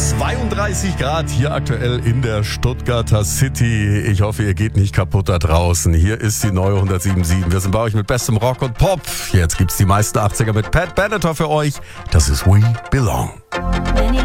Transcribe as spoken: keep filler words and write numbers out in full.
zweiunddreißig Grad hier aktuell in der Stuttgarter City. Ich hoffe, ihr geht nicht kaputt da draußen. Hier ist die neue hundertsieben Komma sieben. Wir sind bei euch mit bestem Rock und Pop. Jetzt gibt's die meisten achtziger mit Pat Benatar für euch. Das ist We Belong.